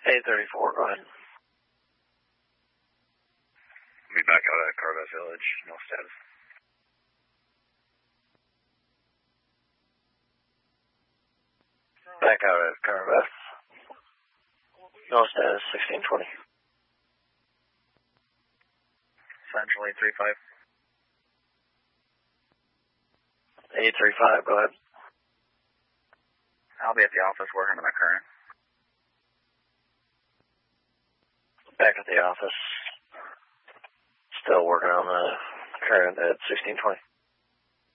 834, go ahead. Be back out at Carvette Village, no status. Back out at Carvette. No status, 1620. Central 835. 835, go ahead. I'll be at the office working on my current. Back at the office. Still working on the current at 1620.